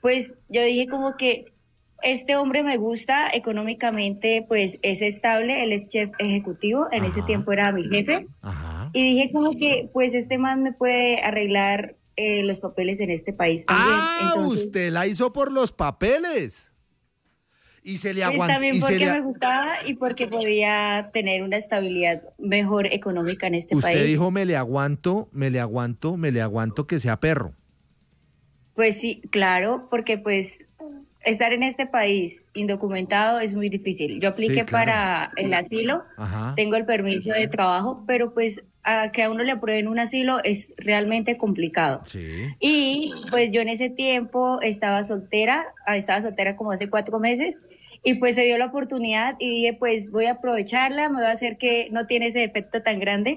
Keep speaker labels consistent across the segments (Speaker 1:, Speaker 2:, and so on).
Speaker 1: pues yo dije como que este hombre me gusta económicamente, pues es estable, él es chef ejecutivo, en ese
Speaker 2: Ajá,
Speaker 1: tiempo era mi jefe,
Speaker 2: ajá.
Speaker 1: y dije como que pues este man me puede arreglar los papeles en este país también.
Speaker 2: Ah,
Speaker 1: Entonces,
Speaker 2: usted la hizo por los papeles. Y se le
Speaker 1: pues
Speaker 2: aguantó,
Speaker 1: también porque me gustaba y porque podía tener una estabilidad mejor económica en este
Speaker 2: usted
Speaker 1: país.
Speaker 2: dijo, me le aguanto que sea perro.
Speaker 1: Pues sí, claro, porque pues estar en este país indocumentado es muy difícil. Yo
Speaker 2: Sí,
Speaker 1: apliqué
Speaker 2: claro.
Speaker 1: para el asilo,
Speaker 2: Ajá.
Speaker 1: tengo el permiso de trabajo, pero pues a que a uno le aprueben un asilo es realmente complicado.
Speaker 2: Sí.
Speaker 1: Y pues yo en ese tiempo estaba soltera como hace 4 meses, y pues se dio la oportunidad y dije, pues voy a aprovecharla, me voy a hacer que no tiene ese efecto tan grande,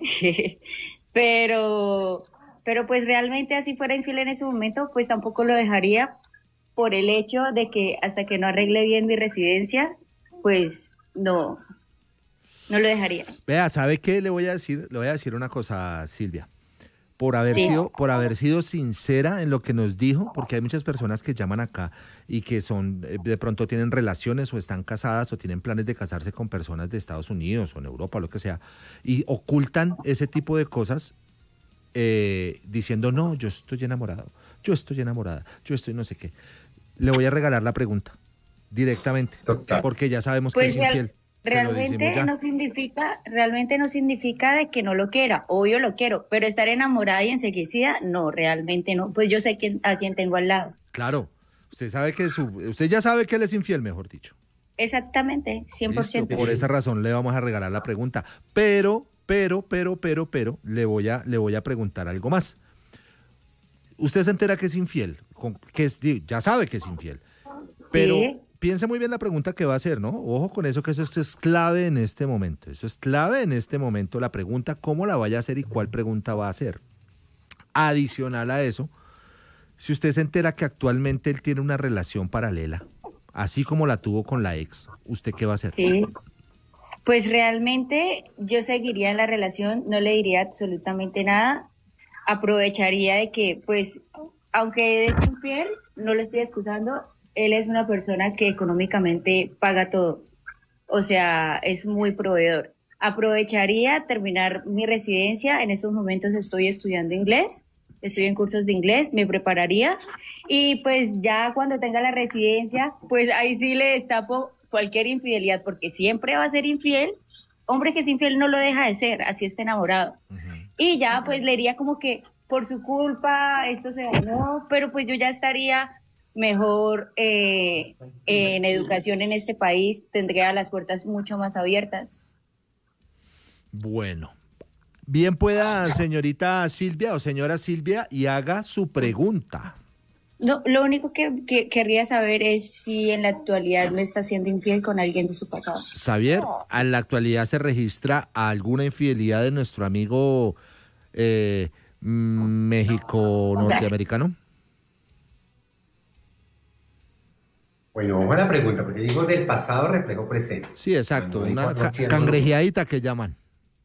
Speaker 1: pero, pero pues realmente así fuera infiel en ese momento, pues tampoco lo dejaría por el hecho de que hasta que no arregle bien mi residencia, pues no, no lo dejaría.
Speaker 2: Vea, ¿sabe qué le voy a decir? Le voy a decir una cosa, Silvia.
Speaker 1: Sí,
Speaker 2: Por haber sido sincera en lo que nos dijo, porque hay muchas personas que llaman acá y que son, de pronto tienen relaciones o están casadas o tienen planes de casarse con personas de Estados Unidos o en Europa o lo que sea, y ocultan ese tipo de cosas diciendo, no, yo estoy enamorado, yo estoy enamorada, yo estoy no sé qué. Le voy a regalar la pregunta directamente,
Speaker 3: Total.
Speaker 2: porque ya sabemos que
Speaker 1: pues
Speaker 2: es infiel. Se lo decimos ya.
Speaker 1: realmente no significa de que no lo quiera, obvio lo quiero, pero estar enamorada y enseguecida, no, realmente no, pues yo sé a quién tengo al lado.
Speaker 2: Claro, usted ya sabe que él es infiel, mejor dicho.
Speaker 1: Exactamente,
Speaker 2: Listo,
Speaker 1: 100%.
Speaker 2: por esa razón le vamos a regalar la pregunta. Pero, le voy a preguntar algo más. Usted se entera que es infiel, ya sabe que es infiel, pero
Speaker 1: Sí,
Speaker 2: piense muy bien la pregunta que va a hacer, ¿no? Ojo con eso, que esto es clave en este momento. Eso es clave en este momento, la pregunta, cómo la vaya a hacer y cuál pregunta va a hacer. Adicional a eso, si usted se entera que actualmente él tiene una relación paralela, así como la tuvo con la ex, ¿usted qué va a hacer?
Speaker 1: sí. Pues realmente yo seguiría en la relación, no le diría absolutamente nada, aprovecharía de que, pues, aunque es infiel, no lo estoy excusando, él es una persona que económicamente paga todo, o sea, es muy proveedor. Aprovecharía terminar mi residencia, en esos momentos estoy estudiando inglés, estoy en cursos de inglés, me prepararía y pues ya cuando tenga la residencia, pues ahí sí le destapo cualquier infidelidad, porque siempre va a ser infiel, hombre que es infiel no lo deja de ser, así está enamorado.
Speaker 2: Ujú.
Speaker 1: Y ya pues le diría como que por su culpa esto se dañó, pero pues yo ya estaría mejor en educación en este país, tendría las puertas mucho más abiertas.
Speaker 2: Bueno, bien pueda, señorita Silvia o señora Silvia, y haga su pregunta.
Speaker 1: No, lo único que querría saber es si en la actualidad me está siendo infiel con alguien de su pasado.
Speaker 2: Xavier, ¿en la actualidad se registra alguna infidelidad de nuestro amigo México norteamericano?
Speaker 3: Bueno, buena pregunta, porque digo del pasado reflejo presente.
Speaker 2: Sí, exacto,
Speaker 3: Cuando
Speaker 2: una
Speaker 3: digo conociéndolo,
Speaker 2: cangrejeadita que llaman.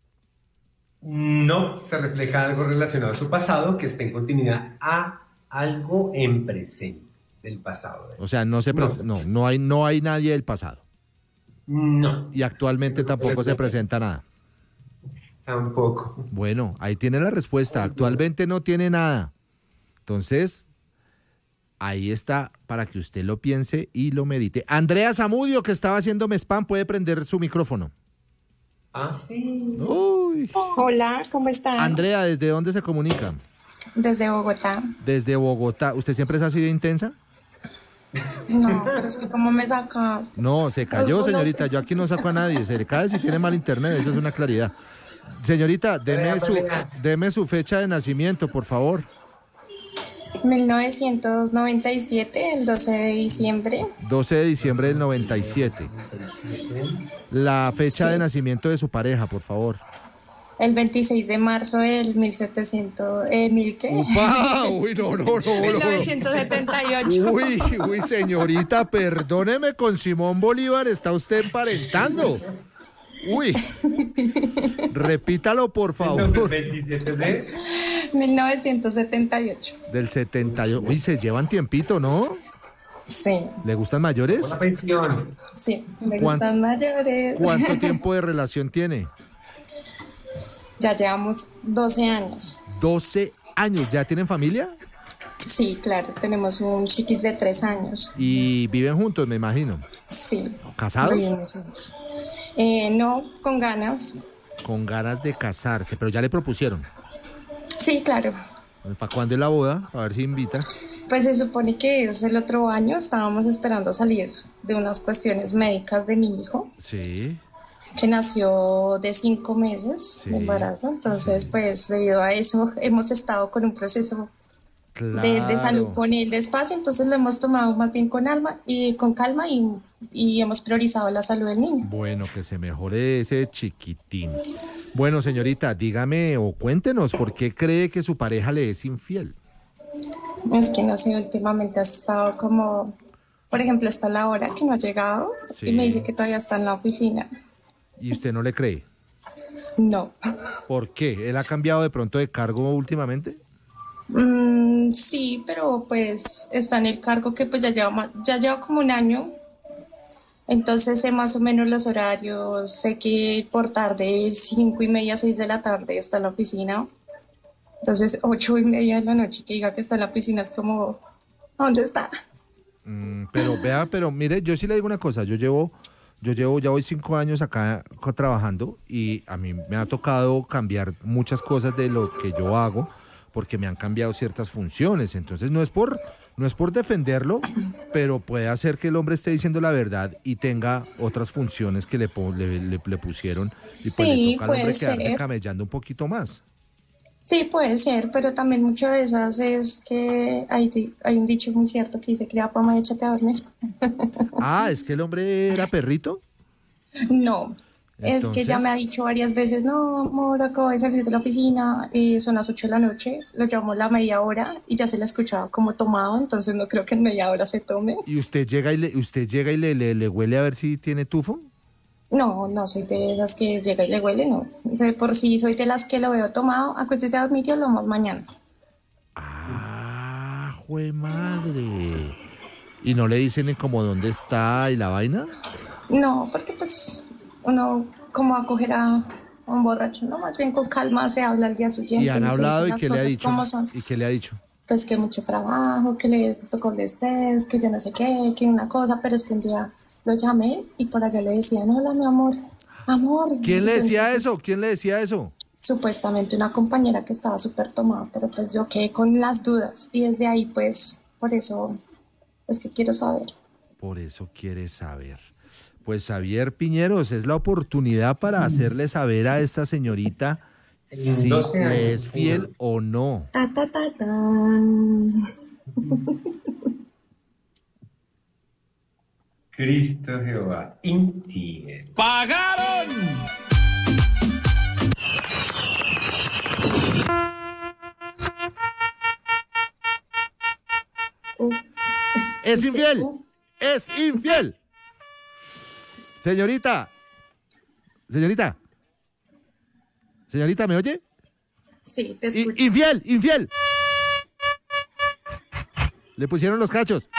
Speaker 3: no se refleja algo relacionado a su pasado que esté en continuidad a algo en presente del pasado.
Speaker 2: O sea, no se
Speaker 3: No se
Speaker 2: no,
Speaker 3: refleja.
Speaker 2: no hay nadie del pasado.
Speaker 3: No.
Speaker 2: Y actualmente
Speaker 3: Eso
Speaker 2: tampoco se
Speaker 3: refleja.
Speaker 2: presenta nada.
Speaker 3: Tampoco.
Speaker 2: Bueno, ahí tiene la respuesta. Actualmente no tiene nada. Entonces, ahí está para que usted lo piense y lo medite. Andrea Zamudio, que estaba haciéndome spam, puede prender su micrófono.
Speaker 3: Ah, sí.
Speaker 2: Uy.
Speaker 4: Hola, ¿cómo están?
Speaker 2: Andrea, ¿desde dónde se comunica?
Speaker 4: Desde Bogotá.
Speaker 2: Desde Bogotá. ¿Usted siempre es así de intensa?
Speaker 4: No, pero es que ¿cómo me sacaste?
Speaker 2: No, se cayó,
Speaker 4: No
Speaker 2: señorita.
Speaker 4: sé.
Speaker 2: Yo aquí no saco a nadie. Se le cae si tiene mal internet. Eso es una claridad. Señorita, deme su fecha de nacimiento, por favor.
Speaker 4: 1997, el 12 de diciembre.
Speaker 2: 12 de diciembre del 97. La fecha de
Speaker 4: Sí.
Speaker 2: nacimiento de su pareja, por favor.
Speaker 4: El 26 de marzo del 1700, ¿mil qué?
Speaker 2: ¡Upa! Uy, no, no, no, no.
Speaker 4: 1978.
Speaker 2: Uy, señorita, perdóneme, con Simón Bolívar está usted emparentando. Uy, repítalo, por favor.
Speaker 3: 27 de...
Speaker 4: 1978.
Speaker 2: Del 78. Uy, se llevan tiempito, ¿no?
Speaker 4: Sí,
Speaker 2: ¿Le gustan
Speaker 3: Por
Speaker 2: mayores?
Speaker 3: la pensión.
Speaker 4: sí, me
Speaker 2: ¿Cuán-
Speaker 4: gustan mayores.
Speaker 2: ¿Cuánto tiempo de relación tiene?
Speaker 4: Ya llevamos 12 años.
Speaker 2: 12 años. ¿Ya tienen familia?
Speaker 4: Sí, claro, tenemos un chiquis de 3 años.
Speaker 2: Y viven juntos, me imagino.
Speaker 4: Sí,
Speaker 2: ¿Casados?
Speaker 4: vivimos juntos. No, con ganas.
Speaker 2: Con ganas de casarse, pero ya le propusieron.
Speaker 4: Sí, claro.
Speaker 2: ¿Para cuándo es la boda? A ver si invita.
Speaker 4: Pues se supone que es el otro año. Estábamos esperando salir de unas cuestiones médicas de mi hijo,
Speaker 2: Sí,
Speaker 4: que nació de 5 meses
Speaker 2: Sí.
Speaker 4: de embarazo. Entonces, pues debido a eso, hemos estado con un proceso de salud
Speaker 2: claro.
Speaker 4: con él despacio. Entonces lo hemos tomado más bien con calma y hemos priorizado la salud del niño.
Speaker 2: Bueno, que se mejore ese chiquitín. Bueno, señorita, dígame o cuéntenos por qué cree que su pareja le es infiel.
Speaker 4: Es que no sé, últimamente ha estado como, por ejemplo, está la hora que no ha llegado
Speaker 2: Sí.
Speaker 4: y me dice que todavía está en la oficina.
Speaker 2: ¿Y usted no le cree?
Speaker 4: No.
Speaker 2: ¿Por qué? ¿Él ha cambiado de pronto de cargo últimamente?
Speaker 4: Sí, pero pues está en el cargo que pues ya lleva como un año. Entonces sé más o menos los horarios, sé que por tarde 5:30, 6 de la tarde está en la oficina. Entonces 8:30 de la noche que diga que está en la oficina es como, ¿dónde está?
Speaker 2: Pero vea, pero mire, yo sí le digo una cosa, ya voy 5 años acá trabajando y a mí me ha tocado cambiar muchas cosas de lo que yo hago porque me han cambiado ciertas funciones, entonces no es por defenderlo, pero puede hacer que el hombre esté diciendo la verdad y tenga otras funciones que le pusieron y pues
Speaker 4: Sí,
Speaker 2: le toca al hombre
Speaker 4: puede
Speaker 2: quedarse
Speaker 4: ser.
Speaker 2: camellando un poquito más.
Speaker 4: Sí, puede ser, pero también muchas de esas es que hay un dicho muy cierto que dice, cría pama y échate a dormir.
Speaker 2: Ah, es que el hombre era perrito,
Speaker 4: No, es que ya
Speaker 2: entonces...
Speaker 4: me ha dicho varias veces, no, amor, acabo de salir de la oficina, son las 8 de la noche, lo llamo a la media hora y ya se le escuchaba como tomado, entonces no creo que en media hora se tome.
Speaker 2: ¿Y usted llega le huele a ver si tiene tufo?
Speaker 4: No, no soy de esas que llega y le huele, no. De por sí soy de las que lo veo tomado, acuérdese a dormir y hablamos mañana.
Speaker 2: Ah, jue madre. ¿Y no le dicen ni como dónde está y la vaina?
Speaker 4: No, porque pues uno como acoger a un borracho, ¿no? Más bien con calma se habla al día
Speaker 2: ¿Y
Speaker 4: siguiente
Speaker 2: han
Speaker 4: y se
Speaker 2: hablado
Speaker 4: dicen
Speaker 2: y
Speaker 4: las
Speaker 2: qué le ha
Speaker 4: cosas
Speaker 2: dicho?
Speaker 4: como son.
Speaker 2: ¿Y qué le ha dicho?
Speaker 4: Pues que mucho trabajo, que le tocó el estrés, que yo no sé qué, que una cosa, pero es que un día lo llamé y por allá le decían, hola mi amor, amor.
Speaker 2: ¿Quién le
Speaker 4: Y yo,
Speaker 2: decía
Speaker 4: entonces,
Speaker 2: eso? ¿Quién le decía eso?
Speaker 4: supuestamente una compañera que estaba súper tomada, pero pues yo quedé con las dudas y desde ahí pues por eso es que quiero saber.
Speaker 2: Por eso quiere saber. Pues Xavier Piñeros, es la oportunidad para hacerle saber a esta señorita
Speaker 3: En
Speaker 2: si
Speaker 3: 12
Speaker 2: le
Speaker 3: años,
Speaker 2: es fiel o no.
Speaker 4: Ta, ta, ta, tan.
Speaker 3: Cristo Jehová, infiel.
Speaker 5: ¡Pagaron!
Speaker 2: ¿Es infiel? ¡Es infiel! Señorita, señorita, ¿me oye?
Speaker 4: Sí, te escucho.
Speaker 2: Infiel, infiel. Le pusieron los cachos.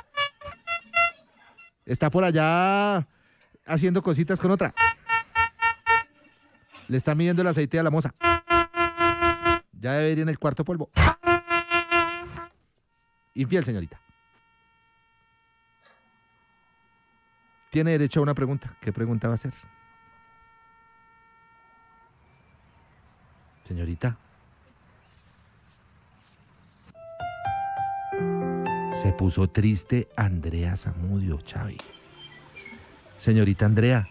Speaker 2: Está por allá haciendo cositas con otra. Le está midiendo el aceite a la moza. Ya debe ir en el cuarto polvo. Infiel, señorita. Tiene derecho a una pregunta. ¿Qué pregunta va a hacer? Señorita. Se puso triste Andrea Zamudio, Xavi. Señorita Andrea.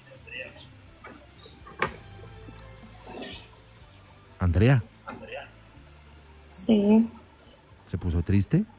Speaker 2: Andrea,
Speaker 4: Sí,
Speaker 2: ¿se puso triste?